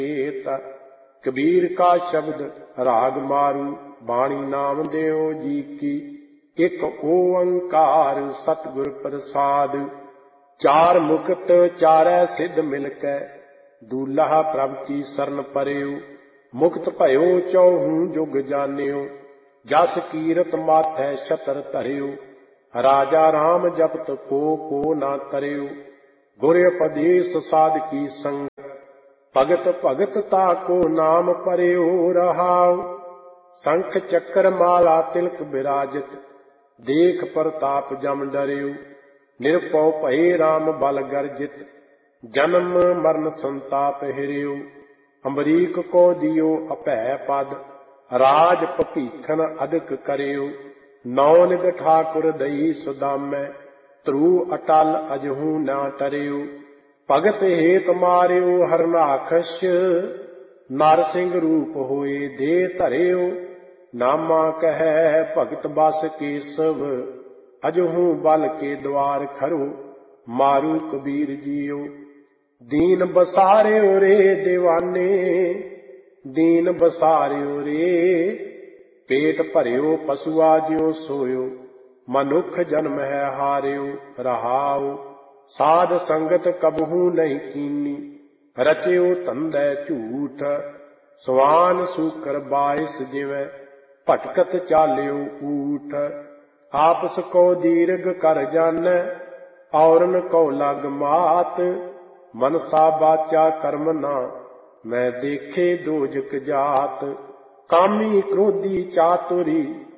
कबीर का शब्द राग मारू, बाणी नाम देओ जी की। एक ओंकार सतगुर प्रसाद, चार मुकत चारै सिद्ध मिलकै, दूल्हा प्रभ की शरण परयो। मुक्त भयो चौहूं जुग जान्यो, जस कीरत माथै छतर धर्यो। राजा राम जपत को ना तरयो, गुर उपदेश साध की संग। भगत भगत ताको नाम परयो रहाओ, शंख चक्र माला तिलक विराजित, देख प्रताप जम डर्यो। निरपौ भये राम बल गर्जित, जन्म मरण संताप हिर्यो। अमरीक को दियो अभय पद, राज भपीखन अधिक करयो। नौ निध ठाकुर दई सुदामै, ध्रुव अटल अजहू ना टर्यो। भगत हेत मार्यो हरनाखस, नर सिंह रूप होए दे धर्यो। नामा कहे भगत बस केसव, अजहू बल के द्वार खरो। मारू कबीर जियो, दीन बसार्यो रे दीवाने, दीन बसार्यो रे। पेट भर्यो पशुआ ज्यों सोयो, मनुख जन्म है हार्यो रहाओ। साध संगत कबहू नहीं कीनी, रच्यो धंधै झूठ। सवान सूकर बाइस जिवै, भटकत चाल्यो ऊठ। आपस को दीर्घ कर जानै, औरन को लग मात। मनसा बाचा कर्म ना, मैं देखे दोजक जात। कामी क्रोधी चातुरी,